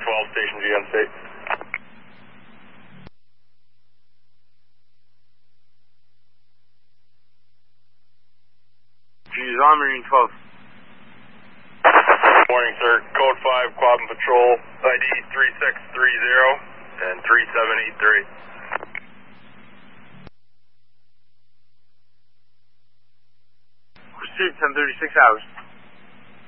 12, Station GN State. G's on, Marine 12. Morning, sir. Code 5, Quabbin Patrol, ID 3630 and 3783. Received 10:36 hours.